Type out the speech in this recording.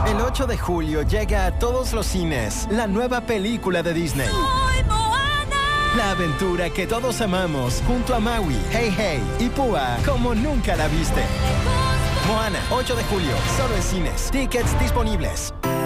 El 8 de julio llega a todos los cines la nueva película de Disney. ¡Soy Moana! La aventura que todos amamos junto a Maui, Hey Hey y Púa como nunca la viste. Moana, 8 de julio, solo en cines. Tickets disponibles.